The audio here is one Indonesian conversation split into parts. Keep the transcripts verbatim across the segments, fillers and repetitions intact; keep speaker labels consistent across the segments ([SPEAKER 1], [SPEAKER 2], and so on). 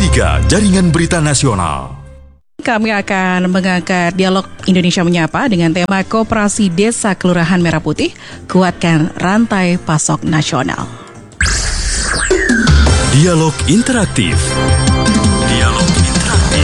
[SPEAKER 1] tiga Jaringan Berita Nasional.
[SPEAKER 2] Kami akan mengangkat dialog Indonesia Menyapa dengan tema Koperasi Desa Kelurahan Merah Putih, kuatkan rantai pasok nasional.
[SPEAKER 1] Dialog interaktif. Dialog interaktif.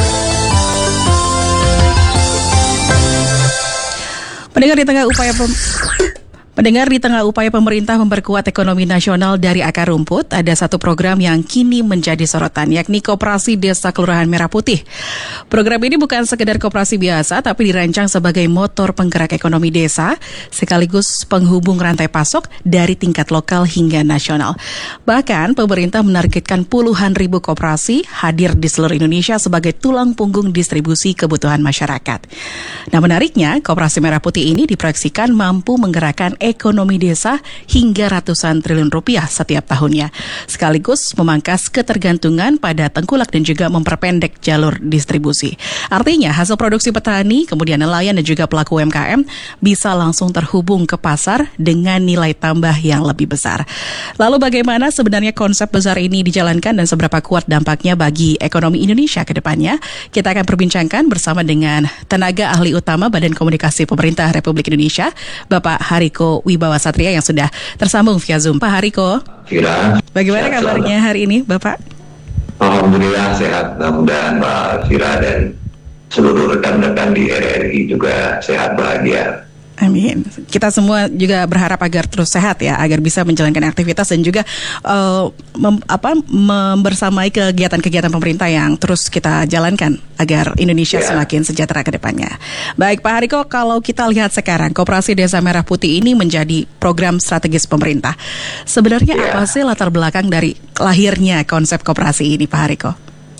[SPEAKER 2] Pendengar di tengah upaya pem... Pendengar di tengah upaya pemerintah memperkuat ekonomi nasional dari akar rumput, ada satu program yang kini menjadi sorotan, yakni Koperasi Desa Kelurahan Merah Putih. Program ini bukan sekedar koperasi biasa, tapi dirancang sebagai motor penggerak ekonomi desa, sekaligus penghubung rantai pasok dari tingkat lokal hingga nasional. Bahkan, pemerintah menargetkan puluhan ribu koperasi hadir di seluruh Indonesia sebagai tulang punggung distribusi kebutuhan masyarakat. Nah, menariknya, Koperasi Merah Putih ini diproyeksikan mampu menggerakkan ekonomi desa hingga ratusan triliun rupiah setiap tahunnya, sekaligus memangkas ketergantungan pada tengkulak dan juga memperpendek jalur distribusi. Artinya hasil produksi petani, kemudian nelayan dan juga pelaku U M K M bisa langsung terhubung ke pasar dengan nilai tambah yang lebih besar. Lalu bagaimana sebenarnya konsep besar ini dijalankan dan seberapa kuat dampaknya bagi ekonomi Indonesia ke depannya? Kita akan perbincangkan bersama dengan tenaga ahli utama Badan Komunikasi Pemerintah Republik Indonesia, Bapak Hariko Wibawa Satria yang sudah tersambung via Zoom. Pak Hariko,
[SPEAKER 3] Fira,
[SPEAKER 2] bagaimana kabarnya hari ini, Bapak?
[SPEAKER 3] Alhamdulillah sehat, mudah-mudahan Mbak Fira dan seluruh rekan-rekan di R R I juga sehat bahagia.
[SPEAKER 2] Amin. Kita semua juga berharap agar terus sehat ya, agar bisa menjalankan aktivitas dan juga uh, mem, apa, membersamai kegiatan-kegiatan pemerintah yang terus kita jalankan agar Indonesia yeah. semakin sejahtera ke depannya. Baik Pak Hariko, kalau kita lihat sekarang Koperasi Desa Merah Putih ini menjadi program strategis pemerintah. Sebenarnya yeah. apa sih latar belakang dari lahirnya konsep koperasi ini, Pak Hariko?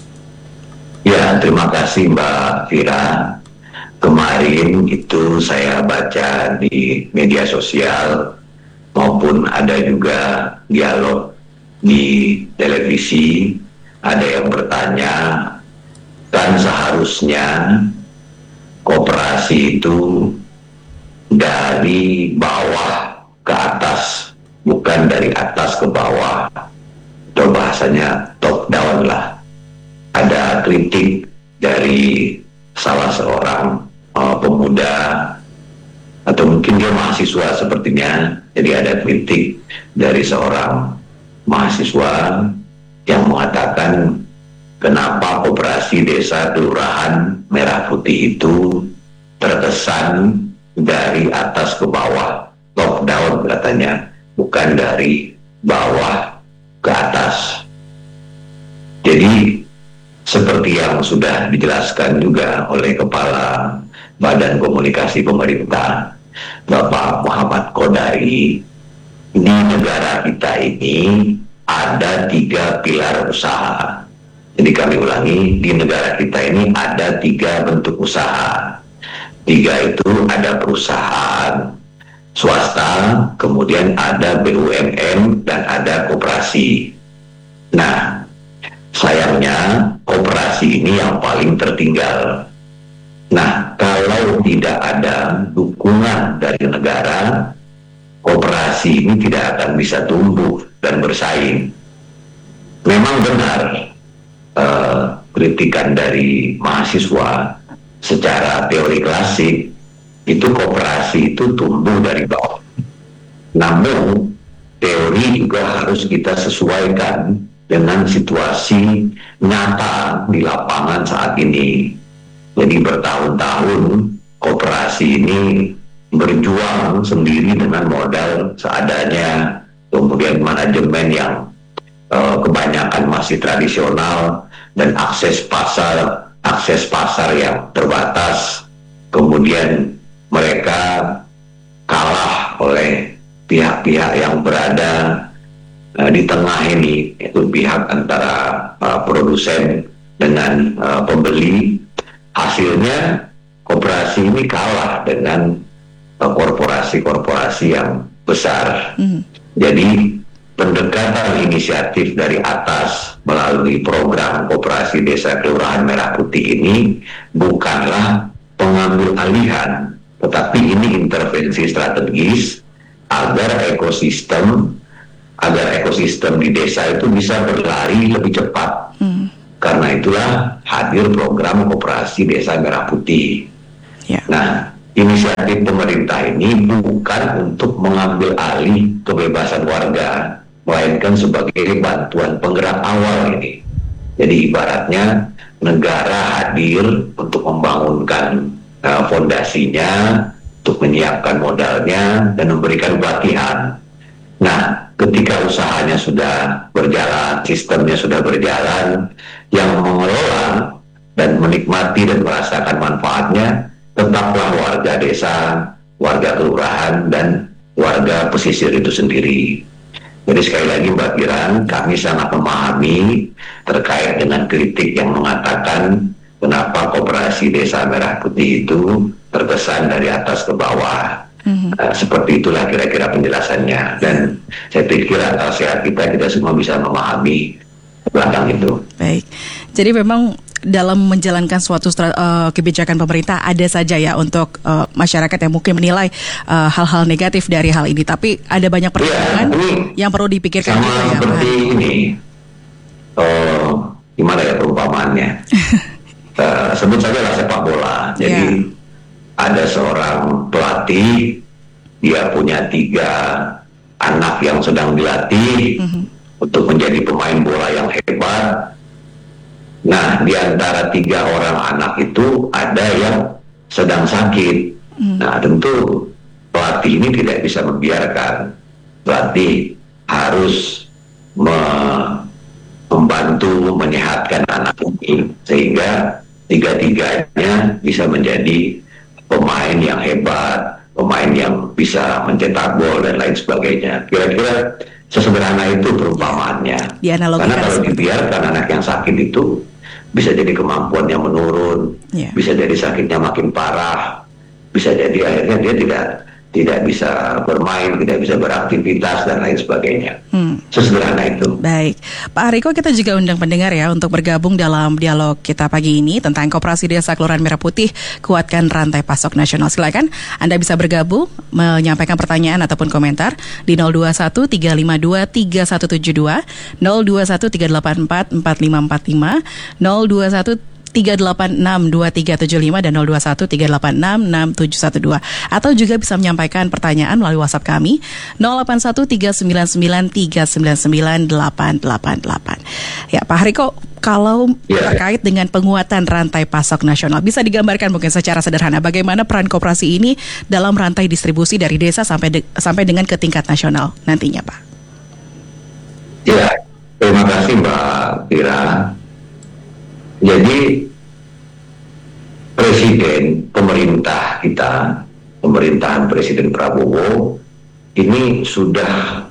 [SPEAKER 3] Ya, terima kasih Mbak Fira. Kemarin itu saya baca di media sosial maupun ada juga dialog di televisi, ada yang bertanya, kan seharusnya koperasi itu dari bawah ke atas, bukan dari atas ke bawah, atau bahasanya top down lah. Ada kritik dari salah seorang Uh, pemuda atau mungkin dia mahasiswa sepertinya, jadi ada kritik dari seorang mahasiswa yang mengatakan kenapa Koperasi Desa Kelurahan Merah Putih itu terkesan dari atas ke bawah, top down katanya, bukan dari bawah ke atas. Jadi seperti yang sudah dijelaskan juga oleh Kepala Badan Komunikasi Pemerintah, Bapak Muhammad Kodari, di negara kita ini ada tiga pilar usaha. Jadi kami ulangi, di negara kita ini ada tiga bentuk usaha. Tiga itu ada perusahaan swasta, kemudian ada B U M N, dan ada koperasi. Nah, sayangnya koperasi ini yang paling tertinggal. Nah, kalau tidak ada dukungan dari negara, koperasi ini tidak akan bisa tumbuh dan bersaing. Memang benar eh, kritikan dari mahasiswa secara teori klasik, itu koperasi itu tumbuh dari bawah. Namun, teori juga harus kita sesuaikan dengan situasi nyata di lapangan saat ini. Jadi bertahun-tahun koperasi ini berjuang sendiri dengan modal seadanya, kemudian manajemen yang uh, kebanyakan masih tradisional dan akses pasar akses pasar yang terbatas. Kemudian mereka kalah oleh pihak-pihak yang berada uh, di tengah ini, yaitu pihak antara uh, produsen dengan uh, pembeli. Hasilnya koperasi ini kalah dengan uh, korporasi-korporasi yang besar. Mm. Jadi pendekatan inisiatif dari atas melalui program Koperasi Desa Kelurahan Merah Putih ini bukanlah pengambil alihan, tetapi ini intervensi strategis agar ekosistem agar ekosistem di desa itu bisa berlari lebih cepat. Mm. Karena itulah hadir program Koperasi Desa Merah Putih.
[SPEAKER 2] Ya.
[SPEAKER 3] Nah, inisiatif pemerintah ini bukan untuk mengambil alih kebebasan warga, melainkan sebagai bantuan penggerak awal ini. Jadi ibaratnya negara hadir untuk membangunkan uh, fondasinya, untuk menyiapkan modalnya, dan memberikan pelatihan. Nah, ketika usahanya sudah berjalan, sistemnya sudah berjalan, yang mengelola dan menikmati dan merasakan manfaatnya tetaplah warga desa, warga kelurahan, dan warga pesisir itu sendiri. Jadi sekali lagi Mbak Kiran, kami sangat memahami terkait dengan kritik yang mengatakan kenapa Koperasi Desa Merah Putih itu terkesan dari atas ke bawah. Mm-hmm. Uh, seperti itulah kira-kira penjelasannya, dan saya pikir akal sehat kita kita semua bisa memahami belakang itu.
[SPEAKER 2] Baik, jadi memang dalam menjalankan suatu uh, kebijakan pemerintah ada saja ya untuk uh, masyarakat yang mungkin menilai uh, hal-hal negatif dari hal ini, tapi ada banyak pertimbangan ya, yang perlu dipikirkan
[SPEAKER 3] sama
[SPEAKER 2] juga ya.
[SPEAKER 3] Seperti Pak. Ini, uh, gimana ya perumpamaannya? uh, sebut saja lah sepak bola. Jadi yeah. ada seorang pelatih, dia punya tiga anak yang sedang dilatih. Mm-hmm. untuk menjadi pemain bola yang hebat. Nah, di antara tiga orang anak itu ada yang sedang sakit. Hmm. Nah, tentu pelatih ini tidak bisa membiarkan. Pelatih harus me- membantu menyehatkan anak ini sehingga tiga-tiganya bisa menjadi pemain yang hebat, pemain yang bisa mencetak gol dan lain sebagainya. Kira-kira sesederhana itu perumpamaannya. Karena kalau dibiarkan anak yang sakit itu bisa jadi kemampuannya menurun, yeah. bisa jadi sakitnya makin parah, bisa jadi akhirnya dia tidak tidak bisa bermain, tidak bisa beraktivitas dan lain sebagainya. Hmm. Sesederhana itu.
[SPEAKER 2] Baik, Pak Hariko, kita juga undang pendengar ya untuk bergabung dalam dialog kita pagi ini tentang Koperasi Desa Kelurahan Merah Putih kuatkan rantai pasok nasional. Silakan Anda bisa bergabung menyampaikan pertanyaan ataupun komentar di nol dua satu tiga lima dua tiga satu tujuh dua, nol dua satu tiga delapan empat empat lima empat lima, nol dua satu tiga delapan enam dua tiga tujuh lima dan nol dua satu tiga delapan enam enam tujuh satu dua, atau juga bisa menyampaikan pertanyaan melalui WhatsApp kami nol delapan satu tiga sembilan sembilan tiga sembilan sembilan delapan delapan delapan. Ya, Pak Hariko, kalau yeah. terkait dengan penguatan rantai pasok nasional, bisa digambarkan mungkin secara sederhana bagaimana peran koperasi ini dalam rantai distribusi dari desa sampai de- sampai dengan ke tingkat nasional nantinya, Pak?
[SPEAKER 3] Ya, terima kasih Mbak Tira. Jadi Presiden, pemerintah kita, pemerintahan Presiden Prabowo ini sudah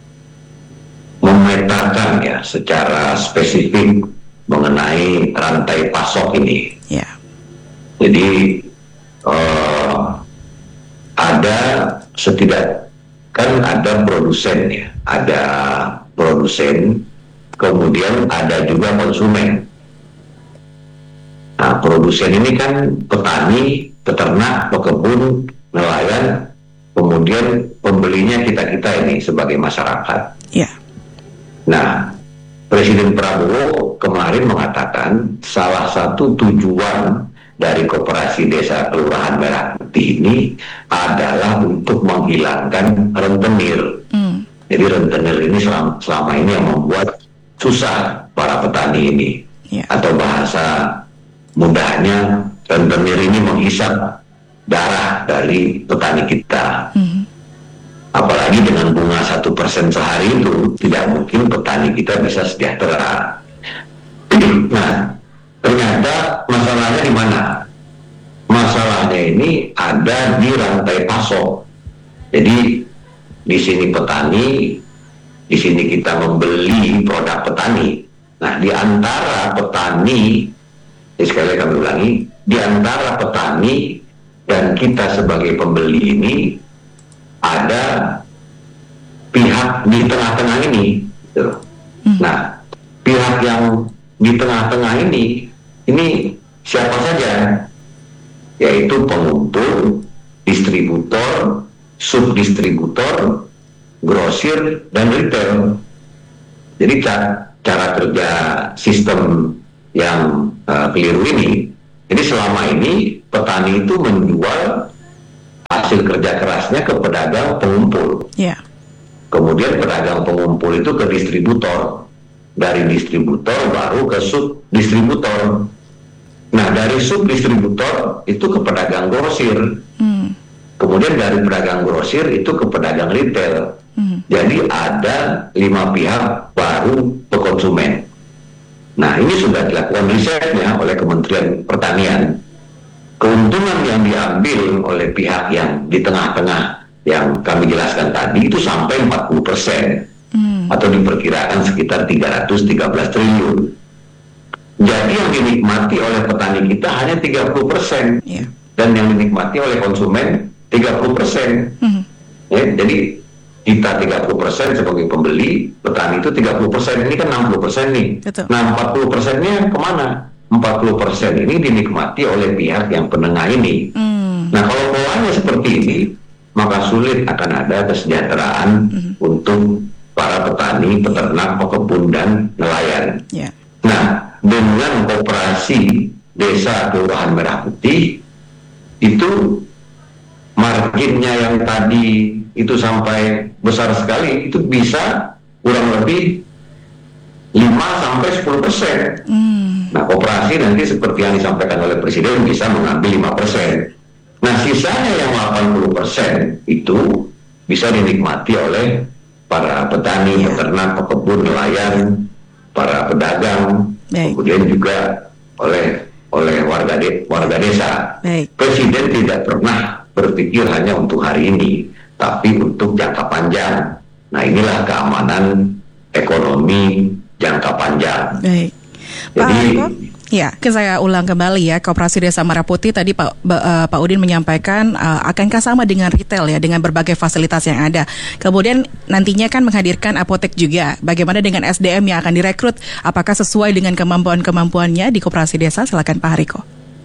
[SPEAKER 3] memetakan ya secara spesifik mengenai rantai pasok ini. Yeah. Jadi uh, ada setidak kan ada produsen ya, ada produsen, kemudian ada juga konsumen. Nah, produsen ini kan petani, peternak, pekebun, nelayan, kemudian pembelinya kita-kita ini sebagai masyarakat. Yeah. Nah, Presiden Prabowo kemarin mengatakan salah satu tujuan dari Koperasi Desa Kelurahan Merah Putih ini adalah untuk menghilangkan rentenir. Mm. Jadi rentenir ini selama, selama ini yang membuat susah para petani ini. Yeah. Atau bahasa mudahnya, rentenir ini menghisap darah dari petani kita. Mm-hmm. Apalagi dengan bunga satu persen sehari itu, tidak mungkin petani kita bisa sejahtera. Nah, ternyata masalahnya di mana? Masalahnya ini ada di rantai pasok. Jadi di sini petani, di sini kita membeli produk petani. Nah, di antara petani, sekali lagi kami ulangi, di antara petani dan kita sebagai pembeli ini ada pihak di tengah-tengah ini. Gitu. Hmm. Nah, pihak yang di tengah-tengah ini, ini siapa saja? Yaitu pengumpul, distributor, subdistributor, grosir, dan retail. Jadi cara, cara kerja sistem yang uh, keliru ini. Jadi selama ini petani itu menjual hasil kerja kerasnya ke pedagang pengumpul.
[SPEAKER 2] Yeah.
[SPEAKER 3] Kemudian pedagang pengumpul itu ke distributor. Dari distributor baru ke sub distributor. Nah, dari sub distributor itu ke pedagang grosir. Hmm. Kemudian dari pedagang grosir itu ke pedagang retail. Hmm. Jadi ada lima pihak baru ke konsumen. Nah, ini sudah dilakukan risetnya oleh Kementerian Pertanian. Keuntungan yang diambil oleh pihak yang di tengah-tengah yang kami jelaskan tadi itu sampai empat puluh persen. Hmm. Atau diperkirakan sekitar tiga ratus tiga belas triliun. Jadi yang dinikmati oleh petani kita hanya tiga puluh persen. Yeah. Dan yang dinikmati oleh konsumen tiga puluh persen. Mm-hmm. Ya, jadi kita tiga puluh persen sebagai pembeli, petani itu tiga puluh persen. Ini kan enam puluh persen nih. Betul. Nah, empat puluh persennya kemana? empat puluh persen ini dinikmati oleh pihak yang penengah ini. Mm. Nah, kalau polanya seperti ini, maka sulit akan ada kesejahteraan mm-hmm. untuk para petani, peternak, pekebun, dan nelayan. Yeah. Nah, dengan koperasi desa Kelurahan Merah Putih itu marginnya yang tadi itu sampai besar sekali, itu bisa kurang lebih lima sampai sepuluh persen. Mm. Nah, koperasi nanti seperti yang disampaikan oleh Presiden bisa mengambil lima persen. Nah, sisanya yang delapan puluh persen itu bisa dinikmati oleh para petani, peternak, pekebun, nelayan, para pedagang, baik. Kemudian juga oleh oleh warga de, warga desa. Baik. Presiden tidak pernah berpikir hanya untuk hari ini, tapi untuk jangka panjang. Nah, inilah keamanan ekonomi jangka panjang. Baik. Jadi, Pak ya, saya ulang kembali ya, Koperasi Desa Merah Putih tadi Pak uh, Pak Udin menyampaikan uh, akankah sama dengan retail ya, dengan berbagai fasilitas yang ada. Kemudian nantinya kan menghadirkan apotek juga. Bagaimana dengan S D M yang akan direkrut? Apakah sesuai dengan kemampuan-kemampuannya di Koperasi Desa? Silakan Pak Hariko.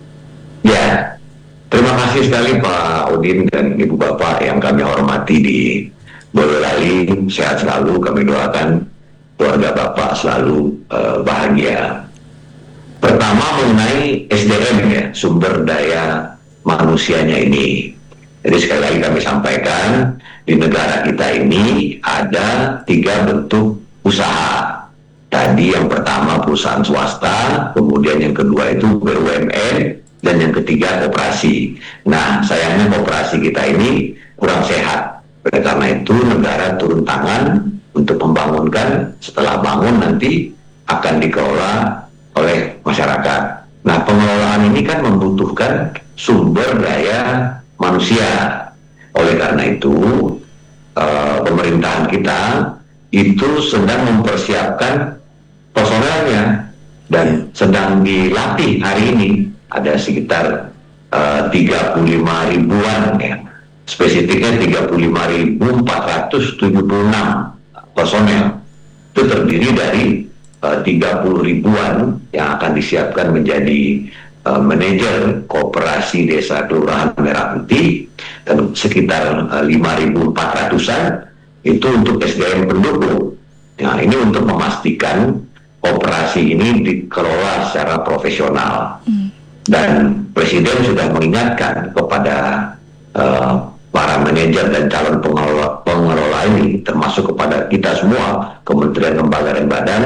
[SPEAKER 3] Ya, terima kasih sekali Pak Udin dan Ibu Bapak yang kami hormati di Boyolali. Sehat selalu, kami doakan keluarga Bapak selalu uh, bahagia. Pertama mengenai S D M ya, sumber daya manusianya ini. Jadi sekali lagi kami sampaikan, di negara kita ini ada tiga bentuk usaha. Tadi yang pertama perusahaan swasta, kemudian yang kedua itu B U M N, dan yang ketiga koperasi. Nah, sayangnya koperasi kita ini kurang sehat. Oleh karena itu negara turun tangan untuk membangunkan, setelah bangun nanti akan dikelola oleh masyarakat. Nah, pengelolaan ini kan membutuhkan sumber daya manusia. Oleh karena itu, uh, pemerintahan kita itu sedang mempersiapkan personelnya dan sedang dilatih hari ini. Ada sekitar uh, tiga puluh lima ribuan ya. Spesifiknya tiga puluh lima ribu empat ratus tujuh puluh enam personel. Itu terdiri dari tiga puluh ribuan yang akan disiapkan menjadi uh, manajer koperasi desa Kelurahan Merah Putih, dan sekitar uh, lima ribu empat ratusan itu untuk S D M pendukung. Nah, ini untuk memastikan koperasi ini dikelola secara profesional. Mm. Dan Presiden sudah mengingatkan kepada uh, para manajer dan calon pengelola, pengelola ini, termasuk kepada kita semua, kementerian, lembaga, dan badan,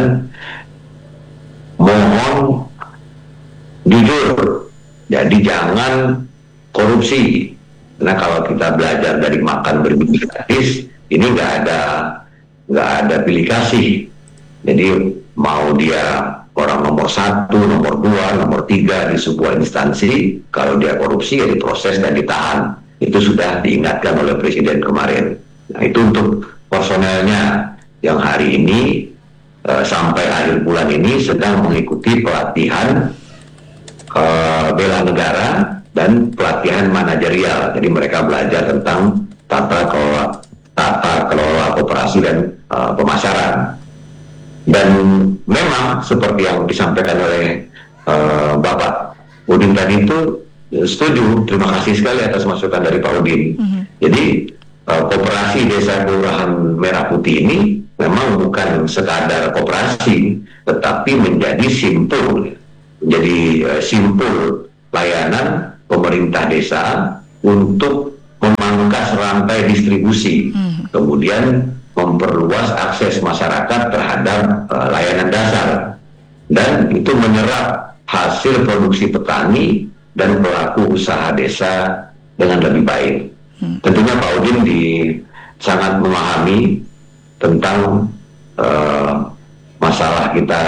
[SPEAKER 3] mohon jujur, jadi jangan korupsi. Karena kalau kita belajar dari makan berbiji gratis, ini nggak ada nggak ada pilih kasih. Jadi mau dia orang nomor satu, nomor dua, nomor tiga di sebuah instansi, kalau dia korupsi ya diproses dan ditahan. Itu sudah diingatkan oleh Presiden kemarin. Nah, itu untuk personelnya yang hari ini uh, sampai akhir bulan ini sedang mengikuti pelatihan uh, bela negara dan pelatihan manajerial. Jadi mereka belajar tentang tata kelola, tata kelola koperasi dan uh, pemasaran. Dan memang seperti yang disampaikan oleh uh, Bapak Udin tadi itu, setuju, terima kasih sekali atas masukan dari Pak Udin. Mm-hmm. Jadi uh, koperasi Desa Kelurahan Merah Putih ini memang bukan sekadar koperasi, tetapi menjadi simpul menjadi uh, simpul layanan pemerintah desa untuk memangkas rantai distribusi, hmm. kemudian memperluas akses masyarakat terhadap uh, layanan dasar, dan itu menyerap hasil produksi petani dan pelaku usaha desa dengan lebih baik. Hmm. Tentunya Pak Udin di sangat memahami tentang uh, masalah kita,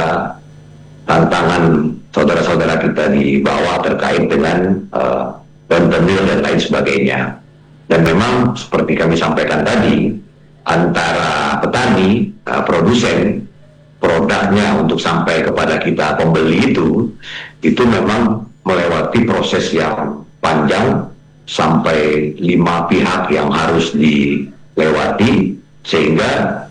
[SPEAKER 3] tantangan saudara-saudara kita di bawah terkait dengan uh, rentenir dan lain sebagainya. Dan memang seperti kami sampaikan tadi, antara petani, uh, produsen, produknya untuk sampai kepada kita pembeli itu, itu memang melewati proses yang panjang, sampai lima pihak yang harus dilewati, sehingga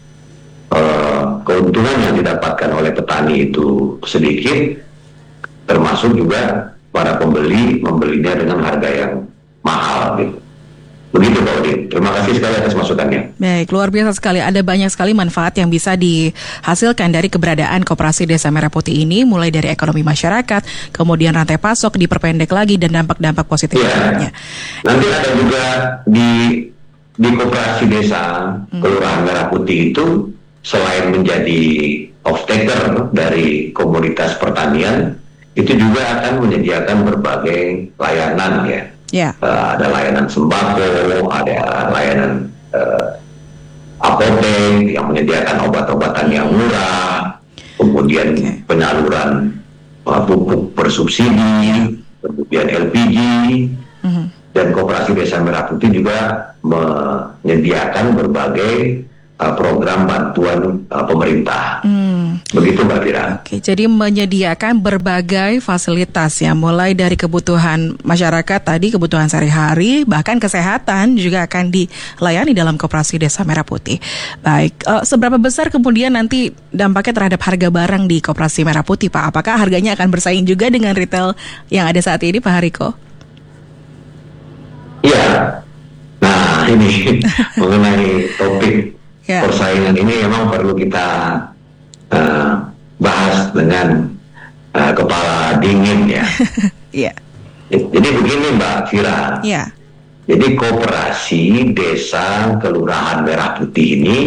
[SPEAKER 3] uh, keuntungan yang didapatkan oleh petani itu sedikit, termasuk juga para pembeli membelinya dengan harga yang mahal gitu. Begitu Pak Udin. Terima kasih sekali atas masukannya.
[SPEAKER 2] Baik, luar biasa sekali. Ada banyak sekali manfaat yang bisa dihasilkan dari keberadaan Koperasi Desa Merah Putih ini, mulai dari ekonomi masyarakat, kemudian rantai pasok diperpendek lagi, dan dampak-dampak positif lainnya.
[SPEAKER 3] Nanti ada juga di di Koperasi Desa hmm. Kelurahan Merah Putih itu, selain menjadi off-taker dari komoditas pertanian, itu juga akan menyediakan berbagai layanan ya. Yeah. Uh, ada layanan sembako, ada layanan uh, apotek yang menyediakan obat-obatan yang murah, kemudian okay. penyaluran uh, pupuk bersubsidi, kemudian L P G, mm-hmm. dan Koperasi Desa Merah Putih juga menyediakan berbagai uh, program bantuan uh, pemerintah. Mm. Begitu Mbak Fira.
[SPEAKER 2] Oke, jadi menyediakan berbagai fasilitas ya, mulai dari kebutuhan masyarakat tadi, kebutuhan sehari-hari, bahkan kesehatan juga akan dilayani dalam Koperasi Desa Merah Putih. Baik, uh, seberapa besar kemudian nanti dampaknya terhadap harga barang di Koperasi Merah Putih, Pak? Apakah harganya akan bersaing juga dengan retail yang ada saat ini, Pak Hariko?
[SPEAKER 3] Iya. Nah, ini mengenai topik ya. Persaingan ini memang perlu kita Uh, bahas dengan uh, kepala dingin ya.
[SPEAKER 2] yeah.
[SPEAKER 3] Jadi begini Mbak Fira.
[SPEAKER 2] Yeah.
[SPEAKER 3] Jadi Koperasi Desa Kelurahan Merah Putih ini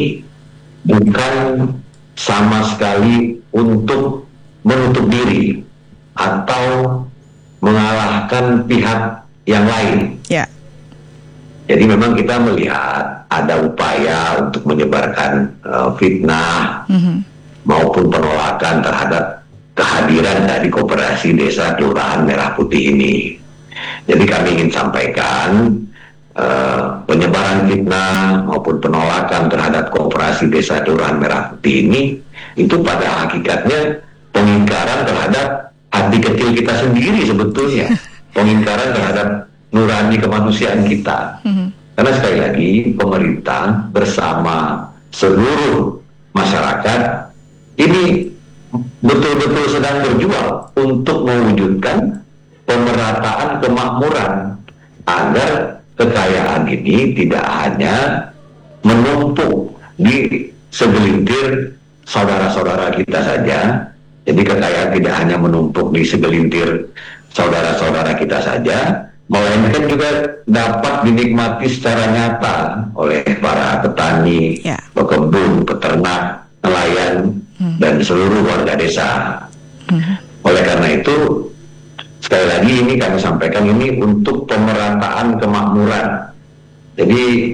[SPEAKER 3] bukan sama sekali untuk menutup diri atau mengalahkan pihak yang lain.
[SPEAKER 2] Yeah.
[SPEAKER 3] Jadi memang kita melihat ada upaya untuk menyebarkan uh, fitnah. Mm-hmm. maupun penolakan terhadap kehadiran dari Koperasi Desa Kelurahan Merah Putih ini. Jadi kami ingin sampaikan uh, penyebaran fitnah maupun penolakan terhadap Koperasi Desa Kelurahan Merah Putih ini itu pada hakikatnya pengingkaran terhadap hati kecil kita sendiri sebetulnya, pengingkaran terhadap nurani kemanusiaan kita. Karena sekali lagi pemerintah bersama seluruh masyarakat ini betul-betul sedang berjuang untuk mewujudkan pemerataan kemakmuran agar kekayaan ini tidak hanya menumpuk di segelintir saudara-saudara kita saja. Jadi kekayaan tidak hanya menumpuk di segelintir saudara-saudara kita saja, melainkan juga dapat dinikmati secara nyata oleh para petani, yeah. pekebun, peternak, nelayan, hmm. dan seluruh warga desa. Hmm. Oleh karena itu, sekali lagi ini kami sampaikan ini untuk pemerataan kemakmuran. Jadi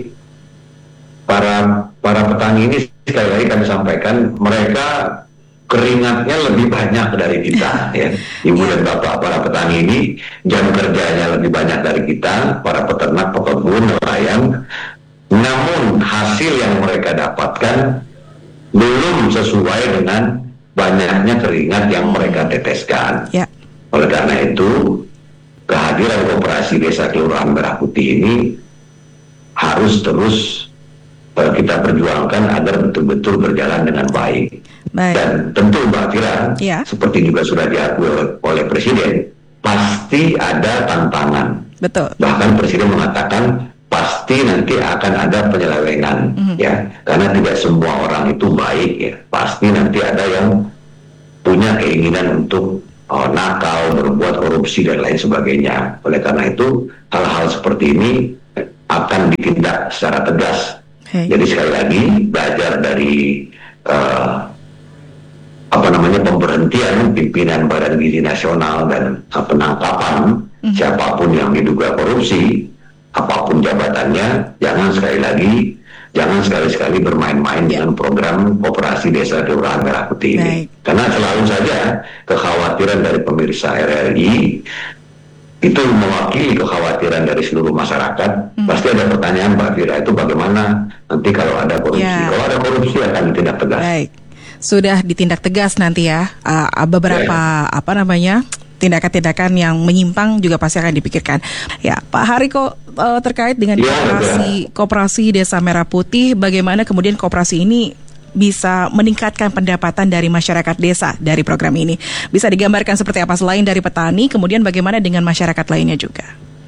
[SPEAKER 3] para para petani ini sekali lagi kami sampaikan mereka keringatnya lebih banyak dari kita, ya. Ibu dan bapak para petani ini jam kerjanya lebih banyak dari kita, para peternak, pekebun, nelayan. Namun hasil yang mereka dapatkan belum sesuai dengan banyaknya keringat yang mereka teteskan. Ya. Oleh karena itu, kehadiran Koperasi Desa Kelurahan Merah Putih ini harus terus uh, kita perjuangkan agar betul-betul berjalan dengan baik. Baik. Dan tentu Mbak Fira, ya. seperti juga sudah diakui oleh, oleh Presiden, pasti ada tantangan. Betul. Bahkan Presiden mengatakan pasti nanti akan ada penyelewengan, mm-hmm. ya, karena tidak semua orang itu baik, ya. Pasti nanti ada yang punya keinginan untuk uh, nakal, berbuat korupsi dan lain sebagainya. Oleh karena itu hal-hal seperti ini akan ditindak secara tegas.
[SPEAKER 2] Hey.
[SPEAKER 3] Jadi sekali lagi belajar dari uh, apa namanya pemberhentian pimpinan Badan Gizi Nasional dan uh, penangkapan mm-hmm. siapapun yang diduga korupsi, apapun jabatannya, jangan sekali lagi jangan sekali-sekali bermain-main yeah. dengan program Koperasi Desa Kelurahan Merah Putih ini. Baik. Karena selalu saja kekhawatiran dari pemirsa R R I itu mewakili kekhawatiran dari seluruh masyarakat. Hmm. Pasti ada pertanyaan, Mbak Fira, itu bagaimana nanti kalau ada korupsi? Yeah. Kalau ada korupsi akan ditindak tegas. Baik,
[SPEAKER 2] sudah ditindak tegas nanti ya. Uh, beberapa yeah. apa namanya tindakan-tindakan yang menyimpang juga pasti akan dipikirkan. Ya, Pak Hariko, uh, terkait dengan ya, koperasi ya. Koperasi Desa Merah Putih, bagaimana kemudian koperasi ini bisa meningkatkan pendapatan dari masyarakat desa dari program ini? Bisa digambarkan seperti apa selain dari petani, kemudian bagaimana dengan masyarakat lainnya juga?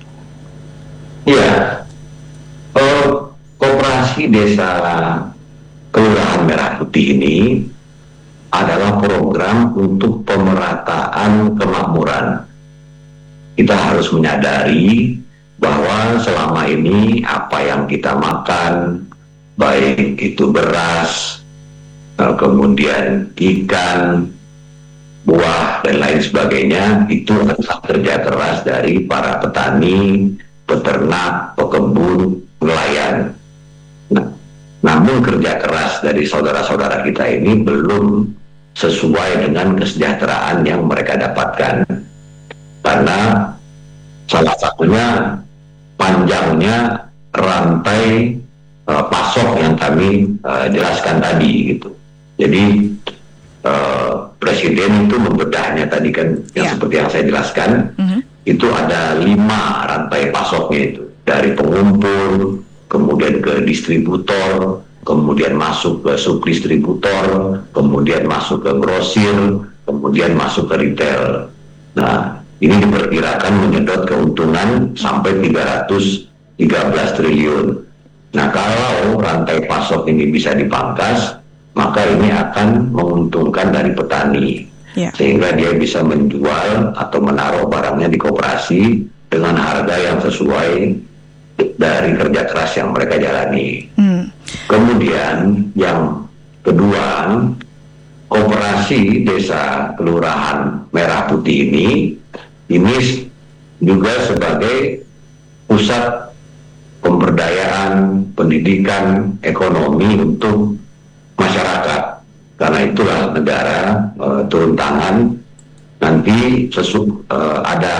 [SPEAKER 3] Iya, uh, Koperasi Desa Kelurahan Merah Putih ini adalah program untuk pemerataan kemakmuran. Kita harus menyadari bahwa selama ini apa yang kita makan, baik itu beras, kemudian ikan, buah, dan lain sebagainya, itu adalah kerja keras dari para petani, peternak, pekebun, nelayan. Nah, namun kerja keras dari saudara-saudara kita ini belum sesuai dengan kesejahteraan yang mereka dapatkan, karena salah satunya panjangnya rantai uh, pasok yang kami uh, jelaskan tadi gitu. Jadi uh, presiden itu membedahnya tadi kan yang yeah. seperti yang saya jelaskan, mm-hmm. itu ada lima rantai pasoknya itu, dari pengumpul kemudian ke distributor, kemudian masuk ke subdistributor, kemudian masuk ke grosir, kemudian masuk ke retail. Nah, ini diperkirakan menyedot keuntungan sampai tiga ratus tiga belas triliun. Nah, kalau rantai pasok ini bisa dipangkas, maka ini akan menguntungkan dari petani. Ya. Sehingga dia bisa menjual atau menaruh barangnya di koperasi dengan harga yang sesuai dari kerja keras yang mereka jalani. Hmm. Kemudian yang kedua, Koperasi Desa Kelurahan Merah Putih ini ini juga sebagai pusat pemberdayaan, pendidikan, ekonomi untuk masyarakat. Karena itulah negara e, turun tangan. Nanti sesu, e, ada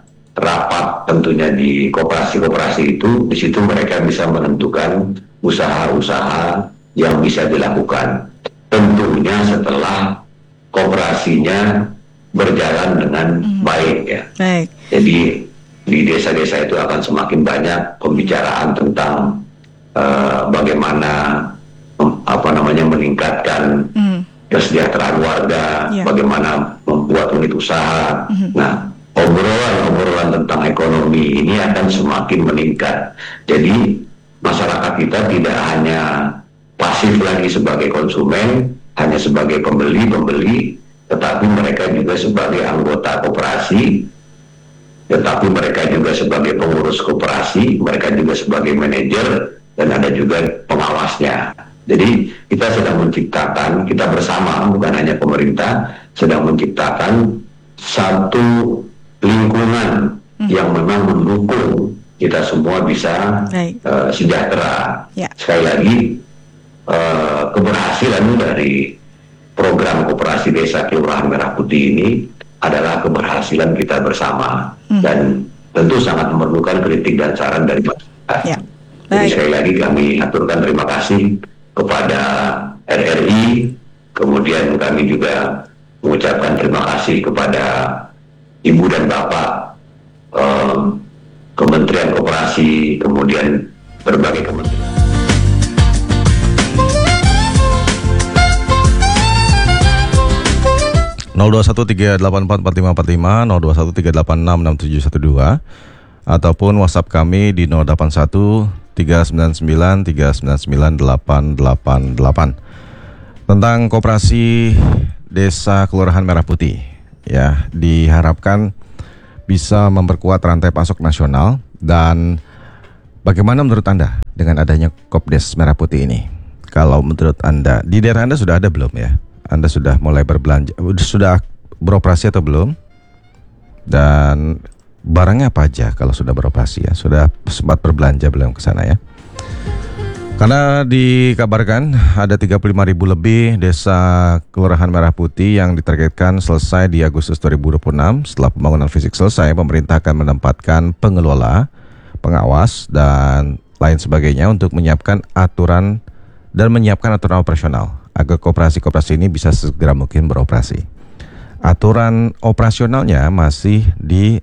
[SPEAKER 3] rapat tentunya di koperasi-koperasi itu, di situ mereka bisa menentukan usaha-usaha yang bisa dilakukan. Tentunya setelah koperasinya berjalan dengan hmm. baik ya. Baik. Jadi di desa-desa itu akan semakin banyak pembicaraan tentang uh, bagaimana um, apa namanya meningkatkan hmm. kesejahteraan warga, yeah. bagaimana membuat unit usaha. Hmm. Nah, obrolan-obrolan tentang ekonomi ini akan semakin meningkat. Jadi masyarakat kita tidak hanya pasif lagi sebagai konsumen, hanya sebagai pembeli-pembeli, tetapi mereka juga sebagai anggota koperasi, tetapi mereka juga sebagai pengurus koperasi, mereka juga sebagai manajer, dan ada juga pengawasnya. Jadi kita sedang menciptakan, kita bersama, bukan hanya pemerintah, sedang menciptakan satu lingkungan hmm. yang memang mendukung kita semua bisa uh, sejahtera. Ya. Sekali lagi, uh, keberhasilan dari program Koperasi Desa Kelurahan Merah Putih ini adalah keberhasilan kita bersama, hmm. dan tentu sangat memerlukan kritik dan saran dari masyarakat. Ya. Jadi sekali lagi kami aturkan terima kasih kepada R R I, kemudian kami juga mengucapkan terima kasih kepada Ibu dan Bapak um, Kementerian Koperasi, kemudian berbagai kementerian.
[SPEAKER 4] nol dua satu tiga delapan empat empat lima empat lima, nol dua satu tiga delapan enam enam tujuh satu dua, ataupun WhatsApp kami di nol delapan satu tiga sembilan sembilan tiga sembilan sembilan delapan delapan delapan. Tentang Koperasi Desa Kelurahan Merah Putih, ya, diharapkan bisa memperkuat rantai pasok nasional. Dan bagaimana menurut Anda dengan adanya Kopdes Merah Putih ini? Kalau menurut Anda, di daerah Anda sudah ada belum ya? Anda sudah mulai berbelanja, sudah beroperasi atau belum? Dan barangnya apa aja kalau sudah beroperasi ya? Sudah sempat berbelanja belum ke sana ya? Karena dikabarkan ada tiga puluh lima ribu lebih desa Kelurahan Merah Putih yang ditargetkan selesai di Agustus dua ribu dua puluh enam. Setelah pembangunan fisik selesai, pemerintah akan menempatkan pengelola, pengawas, dan lain sebagainya untuk menyiapkan aturan dan menyiapkan aturan operasional agar koperasi-koperasi ini bisa segera mungkin beroperasi. Aturan operasionalnya masih di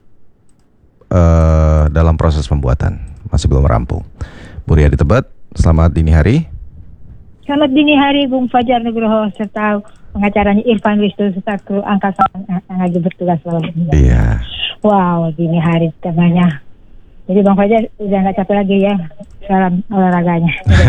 [SPEAKER 4] uh, dalam proses pembuatan, masih belum rampung. Bu Ria di Tebet, selamat dini hari.
[SPEAKER 5] Selamat dini hari Bung Fajar Nugroho serta pengacaranya Irfan Wisnu serta kru angkatan yang lagi bertugas malam ini.
[SPEAKER 4] Iya.
[SPEAKER 5] Wow, dini hari temanya. Jadi Bang Fajar udah nggak capek lagi ya dalam olahraganya.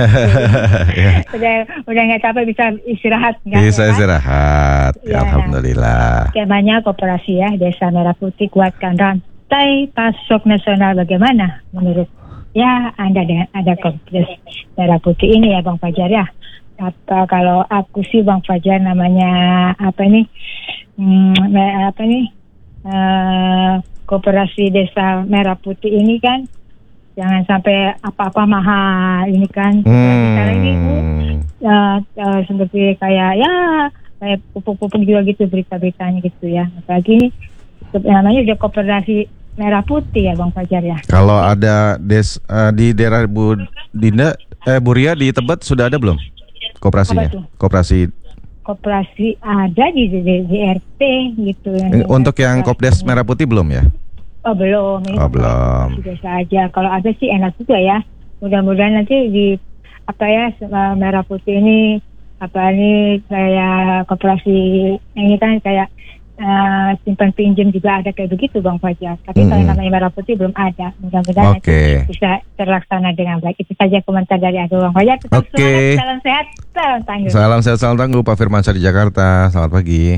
[SPEAKER 4] Ya.
[SPEAKER 5] udah udah nggak capek, bisa istirahat. Gak,
[SPEAKER 4] Bisa
[SPEAKER 5] ya,
[SPEAKER 4] istirahat. Ya,
[SPEAKER 5] ya,
[SPEAKER 4] Alhamdulillah.
[SPEAKER 5] Skemanya koperasi ya, Desa Merah Putih kuatkan rantai pasok nasional. Bagaimana menurut ya Anda dengan ada Kopdes Merah Putih ini ya Bang Fajar ya? Apa kalau aku sih Bang Fajar namanya apa nih? Hmm, apa nih? Uh, Koperasi Desa Merah Putih ini kan jangan sampai apa-apa mahal ini kan.
[SPEAKER 4] Hmm.
[SPEAKER 5] Sekarang ini uh, uh, seperti kayak ya kayak pupuk-pupuk juga gitu berita-beritanya gitu ya. Apalagi ini namanya udah Koperasi Merah Putih ya Bang Fajar ya.
[SPEAKER 4] Kalau ada des uh, di daerah Bu Dinda, eh Bu Ria di Tebet sudah ada belum koperasinya? Koperasi
[SPEAKER 5] Koperasi ada di, di, di R T gitu.
[SPEAKER 4] Yang untuk yang Kopdes Merah Putih belum ya?
[SPEAKER 5] Oh belum. Ini
[SPEAKER 4] Oh belum.
[SPEAKER 5] Biasa aja. Kalau ada sih enak juga ya. Mudah-mudahan nanti di apa ya Merah Putih ini apa ini kayak koperasi ini kan kayak uh, simpan pinjam juga ada kayak begitu Bang Fajar. Tapi mm-hmm. kalau namanya Merah Putih belum ada. Mudah-mudahan
[SPEAKER 4] okay.
[SPEAKER 5] nanti bisa terlaksana dengan baik. Itu saja komentar dari aku Bang Fajar. Tetap
[SPEAKER 4] Oke. Okay.
[SPEAKER 5] Semangat, salam sehat, salam tangguh.
[SPEAKER 4] Salam sehat, salam tangguh. Pak Firmansyah di Jakarta. Selamat pagi.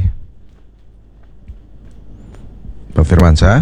[SPEAKER 4] Pak Firmansyah.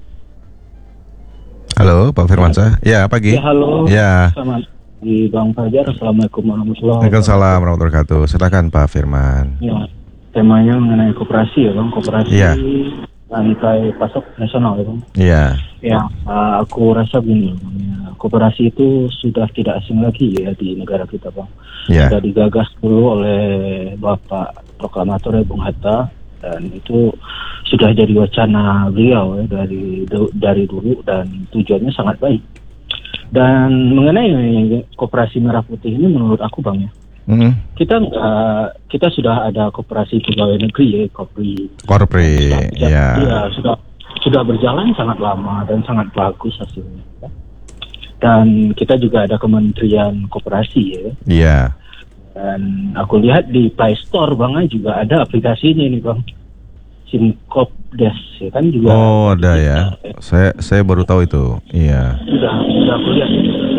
[SPEAKER 4] Halo, Pak Firmansyah. Ya, pagi.
[SPEAKER 6] Ya, halo.
[SPEAKER 4] Ya.
[SPEAKER 6] Selamat pagi Bang Fajar. Assalamualaikum warahmatullahi wabarakatuh.
[SPEAKER 4] Waalaikumsalam warahmatullahi wabarakatuh. Silakan Pak Firman.
[SPEAKER 6] Ya, temanya mengenai koperasi ya Bang, koperasi
[SPEAKER 4] ya.
[SPEAKER 6] rantai pasok nasional ya Bang.
[SPEAKER 4] Iya.
[SPEAKER 6] Ya, uh, aku rasa begini, ya, koperasi itu sudah tidak asing lagi ya di negara kita Bang.
[SPEAKER 4] Ya.
[SPEAKER 6] Sudah digagas dulu oleh Bapak Proklamator Bung Hatta, dan itu sudah jadi wacana beliau ya, dari dari dulu, dan tujuannya sangat baik. Dan mengenai koperasi Merah Putih ini menurut aku Bang ya, mm-hmm. kita uh, kita sudah ada koperasi pegawai negeri ya, Kopri.
[SPEAKER 4] Korpri, ya.
[SPEAKER 6] Ya sudah sudah berjalan sangat lama dan sangat bagus hasilnya. Ya. Dan kita juga ada Kementerian Koperasi ya.
[SPEAKER 4] Iya.
[SPEAKER 6] Dan aku lihat di Play Store Bang juga ada aplikasinya nih Bang. Simkopdes ya kan juga.
[SPEAKER 4] Oh ada ya. Saya saya baru tahu itu. Iya.
[SPEAKER 6] Sudah sudah aku lihat.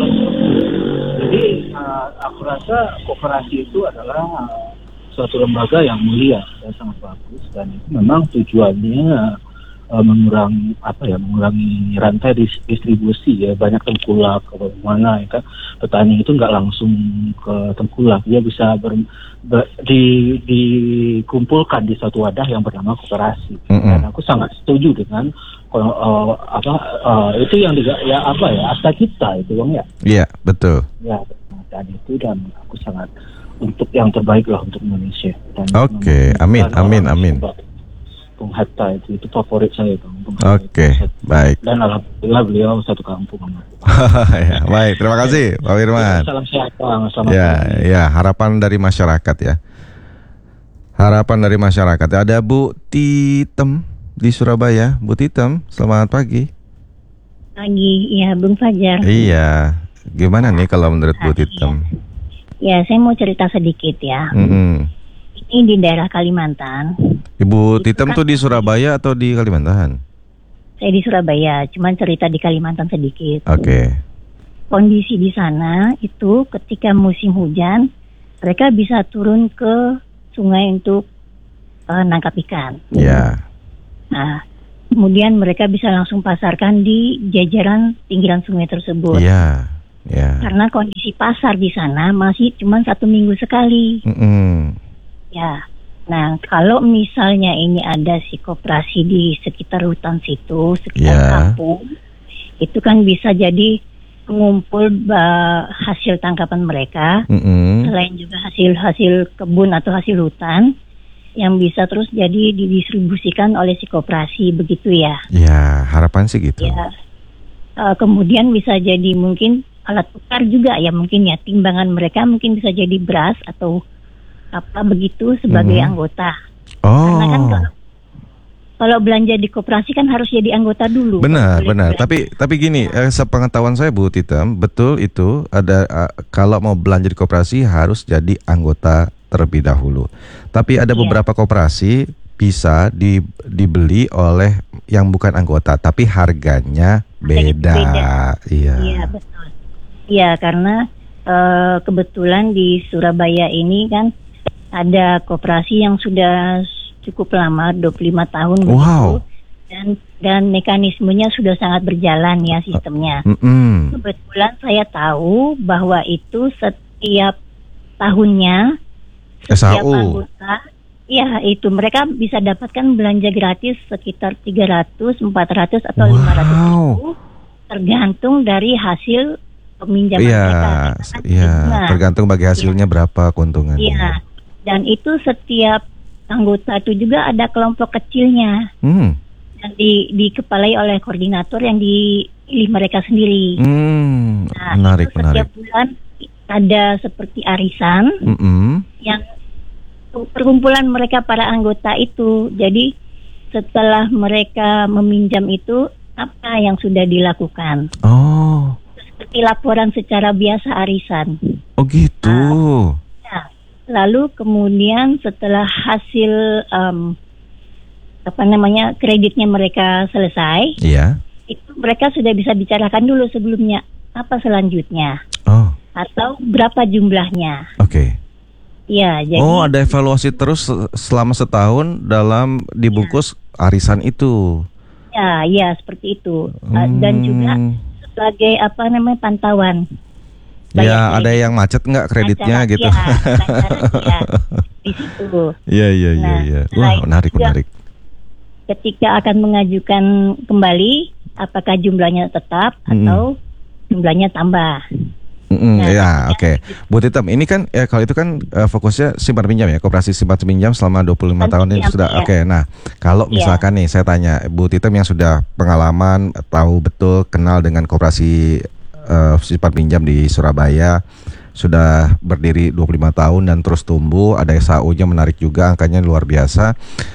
[SPEAKER 6] Jadi uh, aku rasa koperasi itu adalah uh, suatu lembaga yang mulia dan sangat bagus, dan itu memang tujuannya uh, mengurangi apa ya mengurangi rantai dis- distribusi ya, banyak tengkulak ke mana ya kan, petani itu nggak langsung ke tengkulak, dia bisa ber, ber, di, dikumpulkan di satu wadah yang bernama koperasi. Mm-hmm. Dan aku sangat setuju dengan uh, apa uh, itu yang diga, ya apa ya akta cipta itu Bang ya.
[SPEAKER 4] Iya betul.
[SPEAKER 6] Ya, dan itu, dan aku sangat untuk yang terbaik lah untuk Indonesia.
[SPEAKER 4] Oke, okay. Amin, amin, amin.
[SPEAKER 6] Bung Hatta itu, itu favorit saya Bang.
[SPEAKER 4] Oke, okay. Baik.
[SPEAKER 6] Dan alhamdulillah beliau satu kampung.
[SPEAKER 4] Ya, baik, terima kasih Pak Firman.
[SPEAKER 6] Salam sehat Bang. Selamat
[SPEAKER 4] ya,
[SPEAKER 6] pagi.
[SPEAKER 4] ya, harapan dari masyarakat ya. Harapan dari masyarakat. Ada Bu Titem di Surabaya. Bu Titem, selamat pagi.
[SPEAKER 7] Pagi, iya Bung Fajar.
[SPEAKER 4] Iya. Gimana nih kalau menurut Bu Titem?
[SPEAKER 7] Ya, saya mau cerita sedikit ya.
[SPEAKER 4] Mm-hmm.
[SPEAKER 7] Ini di daerah Kalimantan.
[SPEAKER 4] Ibu Titem kan tuh di Surabaya atau di Kalimantan?
[SPEAKER 7] Saya di Surabaya, cuman cerita di Kalimantan sedikit.
[SPEAKER 4] Oke. Okay.
[SPEAKER 7] Kondisi di sana itu ketika musim hujan, mereka bisa turun ke sungai untuk uh, nangkap ikan.
[SPEAKER 4] Ya.
[SPEAKER 7] Nah, kemudian mereka bisa langsung pasarkan di jajaran pinggiran sungai tersebut.
[SPEAKER 4] Iya, iya.
[SPEAKER 7] Karena kondisi pasar di sana masih cuma satu minggu sekali.
[SPEAKER 4] Mm-mm.
[SPEAKER 7] Ya. Nah, kalau misalnya ini ada si koperasi di sekitar hutan situ, sekitar
[SPEAKER 4] Ya.
[SPEAKER 7] kampung, itu kan bisa jadi mengumpul uh, hasil tangkapan mereka,
[SPEAKER 4] Mm-mm.
[SPEAKER 7] selain juga hasil-hasil kebun atau hasil hutan, yang bisa terus jadi didistribusikan oleh si koperasi, begitu ya.
[SPEAKER 4] Ya, harapan sih gitu.
[SPEAKER 7] Ya. Uh, kemudian bisa jadi mungkin alat tukar juga ya, mungkin ya timbangan mereka mungkin bisa jadi beras atau apa begitu sebagai
[SPEAKER 4] Mhm.
[SPEAKER 7] anggota.
[SPEAKER 4] Oh.
[SPEAKER 7] Karena kan kalau, kalau belanja di koperasi kan harus jadi anggota dulu.
[SPEAKER 4] Benar,
[SPEAKER 7] Boleh
[SPEAKER 4] benar.
[SPEAKER 7] belanja.
[SPEAKER 4] Tapi tapi gini, eh, sepengetahuan saya Bu Titem, betul itu ada eh, kalau mau belanja di koperasi harus jadi anggota terlebih dahulu. Tapi ada
[SPEAKER 7] Iya.
[SPEAKER 4] beberapa koperasi bisa di, dibeli oleh yang bukan anggota, tapi harganya beda.
[SPEAKER 7] beda.
[SPEAKER 4] Iya.
[SPEAKER 7] Iya, betul. Iya, karena eh, kebetulan di Surabaya ini kan ada koperasi yang sudah cukup lama, dua puluh lima tahun begitu.
[SPEAKER 4] Wow.
[SPEAKER 7] Dan dan mekanismenya sudah sangat berjalan ya sistemnya.
[SPEAKER 4] Mm-mm.
[SPEAKER 7] Kebetulan saya tahu bahwa itu setiap tahunnya setiap
[SPEAKER 4] S H U.
[SPEAKER 7] anggota, ya itu mereka bisa dapatkan belanja gratis sekitar tiga ratus, empat ratus atau
[SPEAKER 4] Wow.
[SPEAKER 7] lima ratus ribu, tergantung dari hasil peminjaman
[SPEAKER 4] Iya,
[SPEAKER 7] mereka. Kita kan
[SPEAKER 4] iya.
[SPEAKER 7] bunga.
[SPEAKER 4] Tergantung bagi hasilnya berapa keuntungannya.
[SPEAKER 7] Iya, dan itu setiap anggota itu juga ada kelompok kecilnya
[SPEAKER 4] Hmm.
[SPEAKER 7] yang di, dikepalai oleh koordinator yang dipilih mereka sendiri.
[SPEAKER 4] Hmm.
[SPEAKER 7] Nah,
[SPEAKER 4] Menarik,
[SPEAKER 7] itu setiap
[SPEAKER 4] menarik.
[SPEAKER 7] bulan ada seperti arisan
[SPEAKER 4] Mm-mm.
[SPEAKER 7] yang perkumpulan mereka para anggota itu. Jadi setelah mereka meminjam itu apa yang sudah dilakukan?
[SPEAKER 4] Oh.
[SPEAKER 7] Seperti laporan secara biasa arisan.
[SPEAKER 4] Oh gitu.
[SPEAKER 7] Ya. Lalu kemudian setelah hasil um, apa namanya kreditnya mereka selesai,
[SPEAKER 4] Iya.
[SPEAKER 7] itu mereka sudah bisa bicarakan dulu sebelumnya apa selanjutnya
[SPEAKER 4] Oh,
[SPEAKER 7] atau berapa jumlahnya.
[SPEAKER 4] oke.
[SPEAKER 7] Ya, jadi
[SPEAKER 4] Oh, ada evaluasi terus se- selama setahun dalam dibungkus arisan itu.
[SPEAKER 7] ya, ya seperti itu. Uh, Dan juga
[SPEAKER 4] Hmm.
[SPEAKER 7] sebagai apa namanya pantauan.
[SPEAKER 4] Ya,
[SPEAKER 7] Bayar
[SPEAKER 4] ada
[SPEAKER 7] kredit.
[SPEAKER 4] yang macet nggak kreditnya
[SPEAKER 7] Lancaran,
[SPEAKER 4] gitu.
[SPEAKER 7] ya, lancaran, ya, di situ.
[SPEAKER 4] Iya, iya, iya,
[SPEAKER 7] Nah,
[SPEAKER 4] iya.
[SPEAKER 7] selain
[SPEAKER 4] Wah, menarik,
[SPEAKER 7] juga-
[SPEAKER 4] menarik.
[SPEAKER 7] Ketika akan mengajukan kembali, apakah jumlahnya tetap
[SPEAKER 4] Mm-mm.
[SPEAKER 7] atau jumlahnya tambah?
[SPEAKER 4] Mm-mm,
[SPEAKER 7] Nah,
[SPEAKER 4] ya,
[SPEAKER 7] maksudnya-
[SPEAKER 4] oke. Bu Titem, ini kan ya kalau itu kan eh, fokusnya simpan pinjam ya, koperasi simpan pinjam selama dua puluh lima
[SPEAKER 7] Simpan
[SPEAKER 4] tahun ini
[SPEAKER 7] pinjam,
[SPEAKER 4] sudah.
[SPEAKER 7] iya.
[SPEAKER 4] Oke, nah, kalau
[SPEAKER 7] Iya.
[SPEAKER 4] misalkan nih saya tanya Bu Titem yang sudah pengalaman, tahu betul, kenal dengan koperasi eh, simpan pinjam di Surabaya, sudah berdiri dua puluh lima tahun dan terus tumbuh, ada S H U-nya menarik juga, angkanya luar biasa.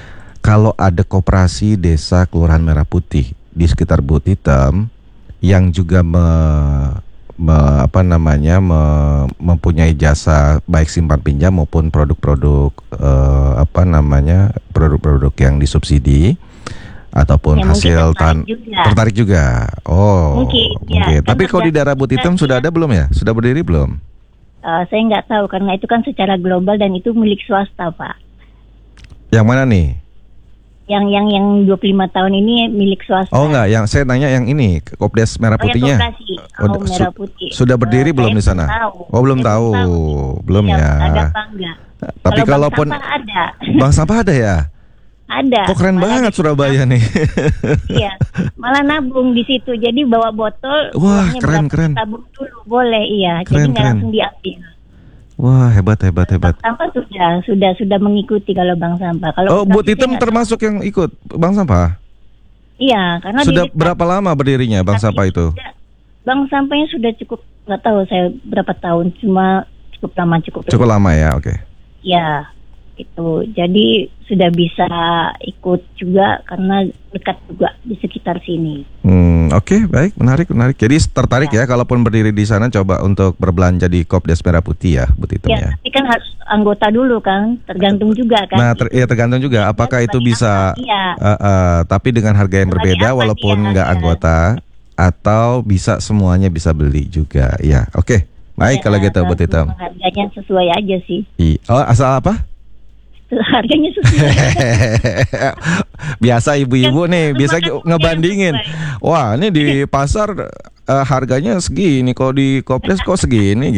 [SPEAKER 4] Kalau ada koperasi desa Kelurahan Merah Putih di sekitar Bu Titem yang juga me, me- apa namanya me- mempunyai jasa baik simpan pinjam maupun produk-produk eh, apa namanya produk-produk yang disubsidi ataupun
[SPEAKER 7] Ya, mungkin
[SPEAKER 4] hasil
[SPEAKER 7] tertarik
[SPEAKER 4] tan
[SPEAKER 7] juga.
[SPEAKER 4] tertarik juga. Oh,
[SPEAKER 7] Mungkin, ya,
[SPEAKER 4] mungkin.
[SPEAKER 7] kan
[SPEAKER 4] Tapi kalau di
[SPEAKER 7] tergantung
[SPEAKER 4] daerah Bu Titem
[SPEAKER 7] juga
[SPEAKER 4] sudah
[SPEAKER 7] ya.
[SPEAKER 4] ada belum ya? Sudah berdiri belum?
[SPEAKER 7] Uh, saya nggak tahu karena itu kan secara global dan itu milik swasta, Pak.
[SPEAKER 4] Yang mana nih?
[SPEAKER 7] Yang yang yang dua puluh lima tahun ini milik swasta.
[SPEAKER 4] Oh enggak, yang saya nanya yang ini Kopdes Merah
[SPEAKER 7] Oh, yang
[SPEAKER 4] Putihnya.
[SPEAKER 7] koperasi.
[SPEAKER 4] Oh,
[SPEAKER 7] Oh,
[SPEAKER 4] su-
[SPEAKER 7] Merah Putih.
[SPEAKER 4] Sudah berdiri
[SPEAKER 7] Eh,
[SPEAKER 4] belum
[SPEAKER 7] saya
[SPEAKER 4] di sana?
[SPEAKER 7] belum tahu.
[SPEAKER 4] Oh, belum
[SPEAKER 7] Saya
[SPEAKER 4] tahu. Belum
[SPEAKER 7] Iya,
[SPEAKER 4] ya.
[SPEAKER 7] Ada apa enggak?
[SPEAKER 4] Tapi
[SPEAKER 7] Kalau
[SPEAKER 4] kalaupun
[SPEAKER 7] bank sampah ada.
[SPEAKER 4] Bank sampah ada ya?
[SPEAKER 7] Ada.
[SPEAKER 4] Kok keren
[SPEAKER 7] Malah
[SPEAKER 4] banget
[SPEAKER 7] di-
[SPEAKER 4] Surabaya nih.
[SPEAKER 7] Iya. Malah nabung di situ. Jadi bawa botol.
[SPEAKER 4] Wah,
[SPEAKER 7] uangnya
[SPEAKER 4] keren,
[SPEAKER 7] berapa
[SPEAKER 4] keren.
[SPEAKER 7] Tabung dulu boleh, iya.
[SPEAKER 4] Keren,
[SPEAKER 7] Jadi nggak
[SPEAKER 4] keren.
[SPEAKER 7] langsung diambil.
[SPEAKER 4] Wah, hebat hebat hebat.
[SPEAKER 7] Bank sampah sudah sudah sudah mengikuti kalau bank sampah. Kalau
[SPEAKER 4] Oh, Bu
[SPEAKER 7] koperasi saya
[SPEAKER 4] Titem
[SPEAKER 7] nggak
[SPEAKER 4] termasuk yang ikut Bank Sampah?
[SPEAKER 7] tahu. Iya, karena
[SPEAKER 4] Sudah
[SPEAKER 7] di dekat-
[SPEAKER 4] berapa lama berdirinya Bank
[SPEAKER 7] Tapi
[SPEAKER 4] Sampah itu?
[SPEAKER 7] sudah- Bank sampahnya sudah cukup, nggak tahu saya berapa tahun, cuma cukup lama cukup.
[SPEAKER 4] Cukup lama ya, oke.
[SPEAKER 7] Ya, itu. Jadi sudah bisa ikut juga karena dekat juga di sekitar sini.
[SPEAKER 4] Hmm, oke, baik, menarik, menarik. Jadi tertarik ya, kalaupun berdiri di sana coba untuk berbelanja di Kopdes Merah Putih ya, Bu Titem
[SPEAKER 7] Ya,
[SPEAKER 4] ya.
[SPEAKER 7] tapi kan harus anggota dulu kan, tergantung juga kan.
[SPEAKER 4] Nah, ter- ya tergantung juga apakah itu
[SPEAKER 7] sebagai
[SPEAKER 4] bisa
[SPEAKER 7] apa? Iya.
[SPEAKER 4] uh, uh, tapi dengan harga yang
[SPEAKER 7] Sebagai
[SPEAKER 4] berbeda
[SPEAKER 7] apa
[SPEAKER 4] walaupun
[SPEAKER 7] dia,
[SPEAKER 4] nggak
[SPEAKER 7] ya.
[SPEAKER 4] anggota atau bisa semuanya bisa beli juga. Ya, oke. Baik
[SPEAKER 7] Ya,
[SPEAKER 4] kalau gitu Bu Titem.
[SPEAKER 7] Harganya sesuai aja sih.
[SPEAKER 4] I- Oh, asal apa?
[SPEAKER 7] harganya sesuai.
[SPEAKER 4] Biasa ibu-ibu nih, biasa
[SPEAKER 7] Terima kasih,
[SPEAKER 4] ngebandingin.
[SPEAKER 7] ya,
[SPEAKER 4] Wah, ini di pasar eh, harganya segini, kok di Kopdes kok segini